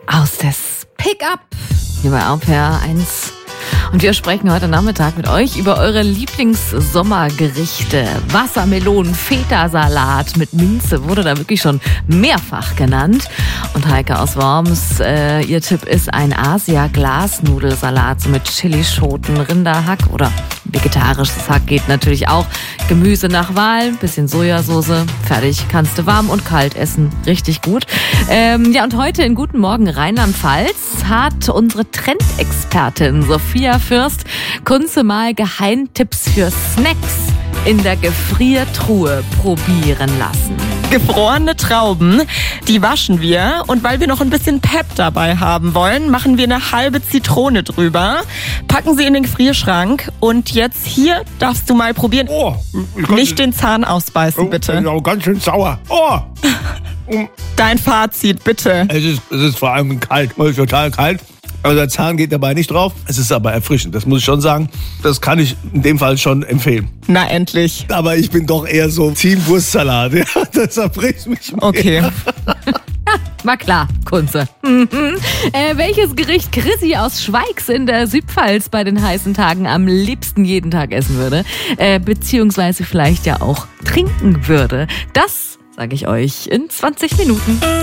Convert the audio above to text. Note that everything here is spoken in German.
aus des Pickup hier bei RPR 1. Und wir sprechen heute Nachmittag mit euch über eure Lieblingssommergerichte. Wassermelonen, Feta-Salat mit Minze wurde da wirklich schon mehrfach genannt. Und Heike aus Worms, ihr Tipp ist ein Asia-Glasnudelsalat so mit Chilischoten, Rinderhack oder vegetarisches Hack geht natürlich auch. Gemüse nach Wahl, bisschen Sojasauce, fertig. Kannst du warm und kalt essen, richtig gut. Und heute in Guten Morgen Rheinland-Pfalz hat unsere Trendexpertin Sophia Fürst Kunze mal Geheimtipps für Snacks in der Gefriertruhe probieren lassen. Gefrorene Trauben, die waschen wir und weil wir noch ein bisschen Pep dabei haben wollen, machen wir eine halbe Zitrone drüber, packen sie in den Gefrierschrank und jetzt hier darfst du mal probieren. Oh, nicht den Zahn ausbeißen, bitte. Das ist auch ganz schön sauer. Oh. Dein Fazit, bitte. Es ist vor allem kalt, total kalt. Also der Zahn geht dabei nicht drauf. Es ist aber erfrischend, das muss ich schon sagen. Das kann ich in dem Fall schon empfehlen. Na endlich. Aber ich bin doch eher so Team Wurstsalat. Ja, das erfrischt mich mehr. Okay. War klar, Kunze. Welches Gericht Chrissy aus Schweigs in der Südpfalz bei den heißen Tagen am liebsten jeden Tag essen würde, beziehungsweise vielleicht ja auch trinken würde, das sage ich euch in 20 Minuten.